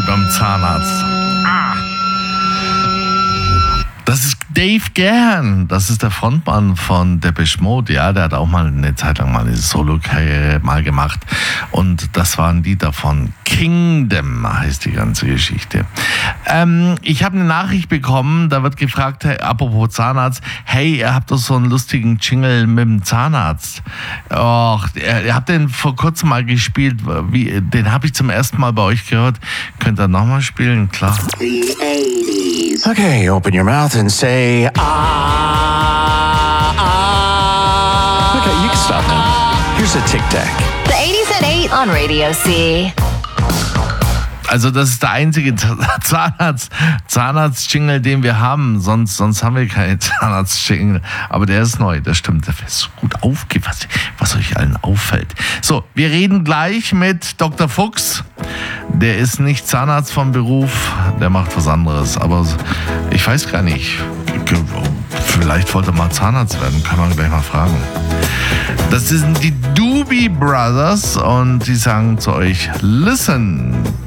beim Zahnarzt. Das ist Dave Gahan, das ist der Frontmann von Depeche Mode, ja, der hat auch mal eine Zeit lang mal eine Solo-Karriere mal gemacht und das war ein Lied davon, Kingdom heißt die ganze Geschichte. Ich habe eine Nachricht bekommen, da wird gefragt, hey, apropos Zahnarzt, hey, ihr habt doch so einen lustigen Jingle mit dem Zahnarzt. Och, ihr habt den vor kurzem mal gespielt, den habe ich zum ersten Mal bei euch gehört. Könnt ihr nochmal spielen? Klar. Okay, open your mouth and say, ah. Okay, you can stop now. Here's a tic-tac. The 80s at 8 on Radio C. Also das ist der einzige Zahnarzt-Jingle, den wir haben. Sonst haben wir keinen Zahnarzt-Jingle. Aber der ist neu, das stimmt. Der ist so gut aufgefasst, was euch allen auffällt. So, wir reden gleich mit Dr. Fuchs. Der ist nicht Zahnarzt vom Beruf, der macht was anderes. Aber ich weiß gar nicht, vielleicht wollte er mal Zahnarzt werden, kann man gleich mal fragen. Das sind die Doobie Brothers und die sagen zu euch, listen.